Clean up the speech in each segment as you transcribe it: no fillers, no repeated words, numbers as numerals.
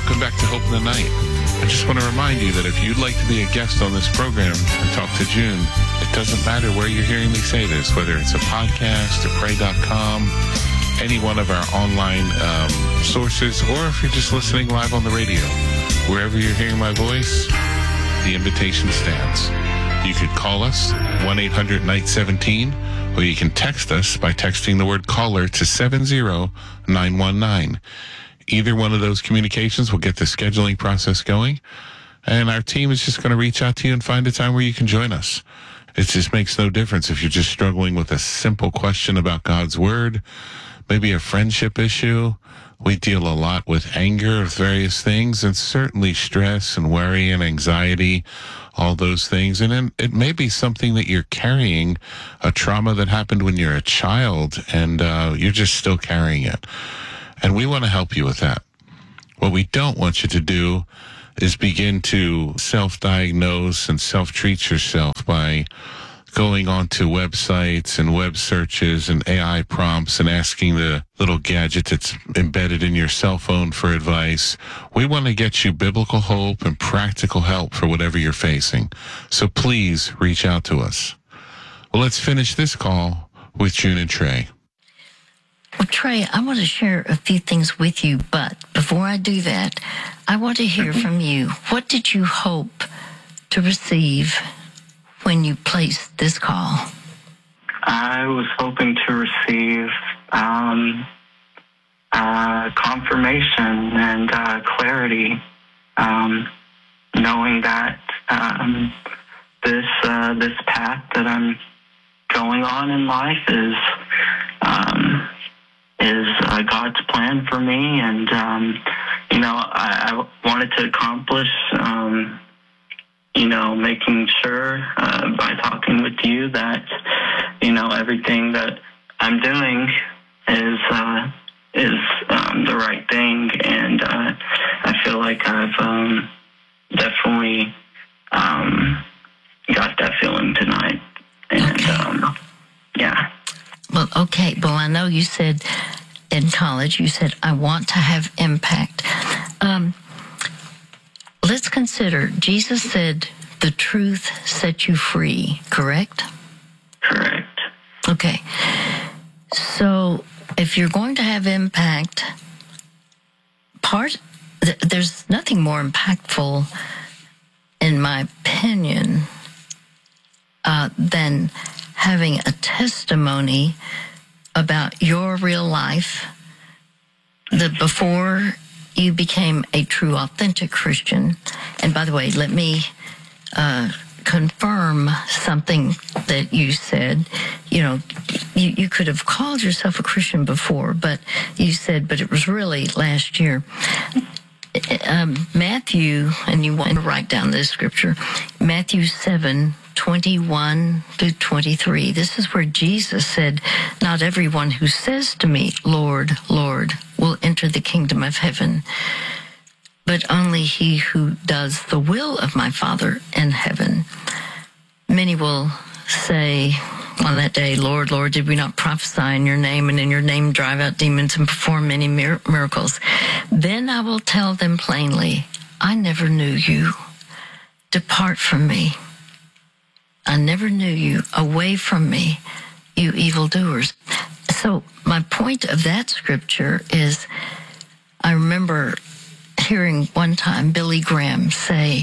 welcome back to Hope in the Night. I just want to remind you that if you'd like to be a guest on this program and talk to June, it doesn't matter where you're hearing me say this, whether it's a podcast or pray.com, any one of our online sources, or if you're just listening live on the radio. Wherever you're hearing my voice, the invitation stands. You could call us, 1-800-NIGHT-17, or you can text us by texting the word caller to 70919. Either one of those communications will get the scheduling process going, and our team is just going to reach out to you and find a time where you can join us. It just makes no difference if you're just struggling with a simple question about God's Word, maybe a friendship issue. We deal a lot with anger of various things, and certainly stress and worry and anxiety, all those things. And then it may be something that you're carrying, a trauma that happened when you're a child, and you're just still carrying it. And we want to help you with that. What we don't want you to do is begin to self-diagnose and self-treat yourself by going onto websites and web searches and AI prompts and asking the little gadget that's embedded in your cell phone for advice. We want to get you biblical hope and practical help for whatever you're facing. So please reach out to us. Well, let's finish this call with June and Trey. Well, Trey, I want to share a few things with you, but before I do that, I want to hear from you. What did you hope to receive when you placed this call? I was hoping to receive confirmation and clarity, knowing that this path that I'm going on in life is God's plan for me, and I wanted to accomplish making sure by talking with you that everything that I'm doing is the right thing, and I feel like I've definitely got that feeling tonight. And yeah. Well, okay. Well, I know you said in college, you said, I want to have impact. Let's consider, Jesus said, the truth sets you free, correct? Correct. Okay. So if you're going to have impact, there's nothing more impactful, in my opinion, than having a testimony about your real life, before you became a true, authentic Christian. And by the way, let me confirm something that you said. You could have called yourself a Christian before, but you said, but it was really last year. Matthew, and you want to write down this scripture, Matthew 7:21-23. This is where Jesus said, not everyone who says to me, Lord, Lord, will enter the kingdom of heaven, but only he who does the will of my Father in heaven. Many will say on that day, Lord, Lord, did we not prophesy in your name, and in your name drive out demons and perform many miracles? Then I will tell them plainly, I never knew you. Depart from me. I never knew you. Away from me, you evildoers. So my point of that scripture is, I remember hearing one time Billy Graham say,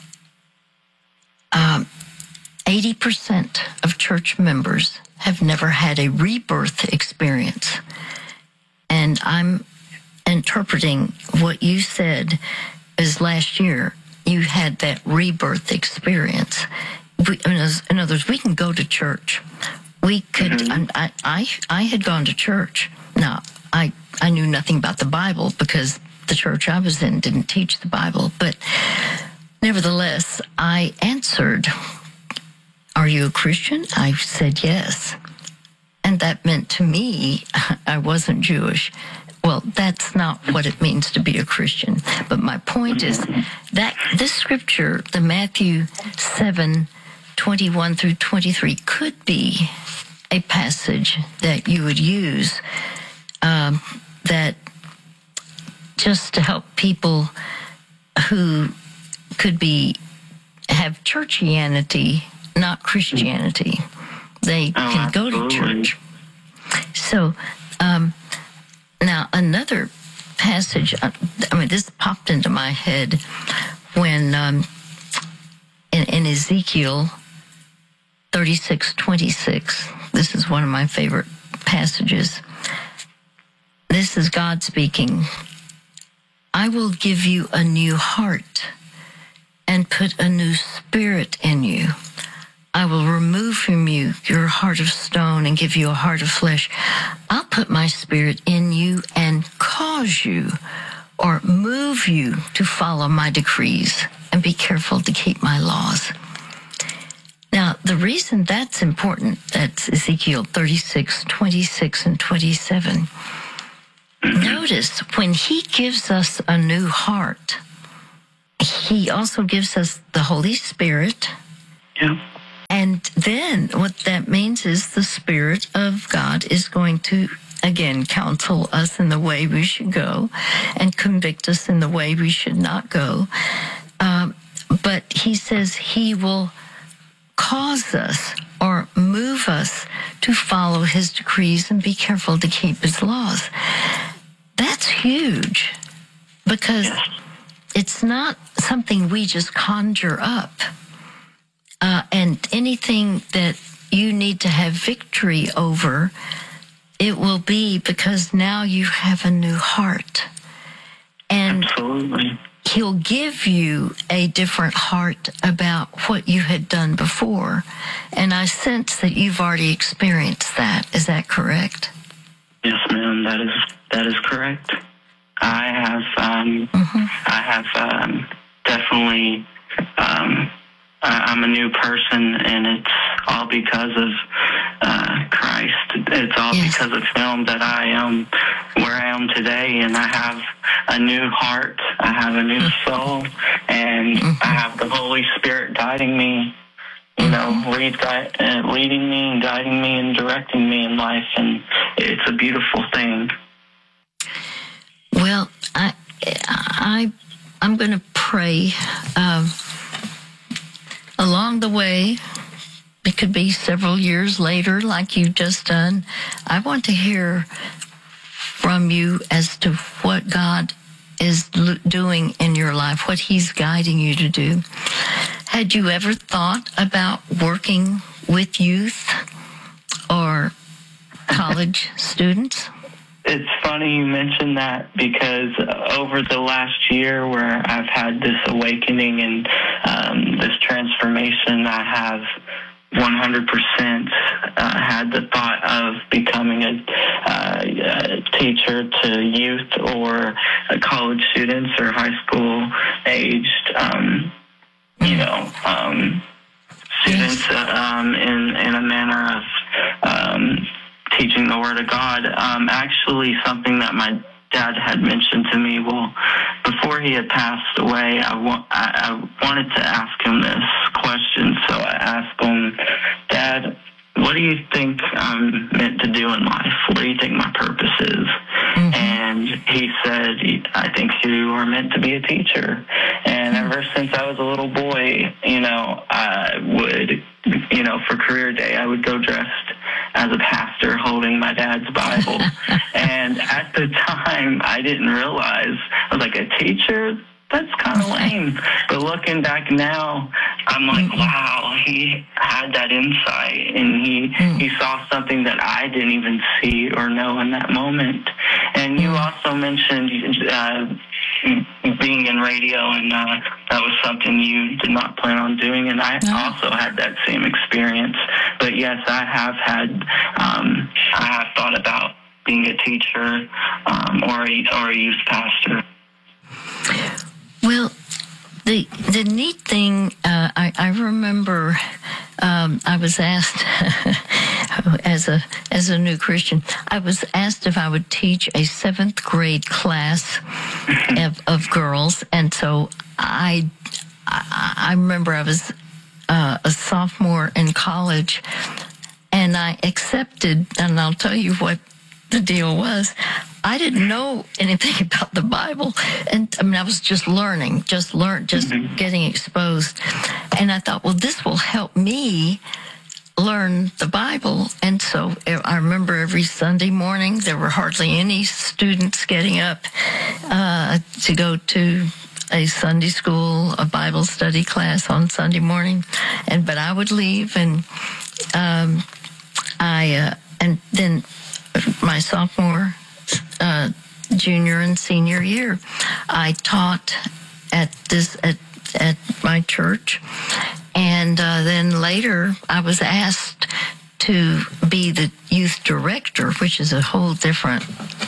80% of church members have never had a rebirth experience. And I'm interpreting what you said as last year, you had that rebirth experience. In other words, we can go to church. We could, I had gone to church. Now, I knew nothing about the Bible because the church I was in didn't teach the Bible. But nevertheless, I answered, are you a Christian? I said yes. And that meant to me, I wasn't Jewish. Well, that's not what it means to be a Christian. But my point is that this scripture, the Matthew 7:21-23, could be a passage that you would use that just to help people who could have churchianity, not Christianity. They can go to church. So now another passage, this popped into my head when in Ezekiel 36:26, this is one of my favorite passages. This is God speaking. I will give you a new heart and put a new spirit in you. I will remove from you your heart of stone and give you a heart of flesh. I'll put my spirit in you and cause you or move you to follow my decrees and be careful to keep my laws. Now, the reason that's important, that's Ezekiel 36:26 and 27. Notice when he gives us a new heart, he also gives us the Holy Spirit. Yeah. And then what that means is the Spirit of God is going to, again, counsel us in the way we should go and convict us in the way we should not go. But he says he will cause us or move us to follow his decrees and be careful to keep his laws. That's huge because it's not something we just conjure up. And anything that you need to have victory over, it will be because now you have a new heart. And Absolutely. he'll give you a different heart about what you had done before. And I sense that you've already experienced that. Is that correct? Yes, ma'am. That is correct. I have definitely. I'm a new person, and it's all because of Christ. It's all because of him that I am where I am today, and I have a new heart. I have a new soul, and I have the Holy Spirit guiding me, leading me and guiding me and directing me in life, and it's a beautiful thing. Well, I'm going to pray. Along the way, it could be several years later, like you've just done. I want to hear from you as to what God is doing in your life, what he's guiding you to do. Had you ever thought about working with youth or college students? It's funny you mentioned that because over the last year where I've had this awakening and this transformation, I have 100% had the thought of becoming a teacher to youth or college students or high school aged, students in a manner of teaching the Word of God. Actually, something that my dad had mentioned to me, before he had passed away, I wanted to ask him this question. So I asked him, Dad, what do you think I'm meant to do in life? What do you think my purpose is? Mm-hmm. And he said, I think you are meant to be a teacher. And ever since I was a little boy, I would, for career day, I would go dressed as a pastor holding my dad's Bible. And at the time, I didn't realize, I was like, a teacher? That's kind of lame. But looking back now, I'm like, wow, he had that insight, and he saw something that I didn't even see or know in that moment. And you also mentioned being in radio, and that was something you did not plan on doing, and I also had that same experience. But yes, I have thought about being a teacher or a youth pastor. Well, the neat thing, I remember I was asked as a new Christian, I was asked if I would teach a 7th grade class of girls, and so I remember I was a sophomore in college, and I accepted, and I'll tell you what the deal was. I didn't know anything about the Bible. And I mean, I was just learning, just getting exposed. And I thought, well, this will help me learn the Bible. And so I remember every Sunday morning, there were hardly any students getting up to go to a Sunday school, a Bible study class on Sunday morning. But I would leave, and and then my sophomore, junior, and senior year, I taught at my church, and then later I was asked to be the youth director, which is a whole different.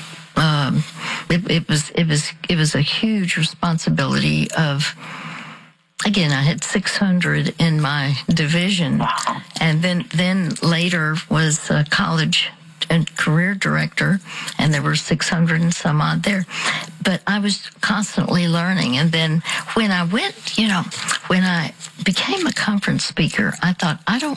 It was a huge responsibility of. Again, I had 600 in my division, and then later was a college and career director, and there were 600 and some odd there. But I was constantly learning. And then when I became a conference speaker, I thought, I don't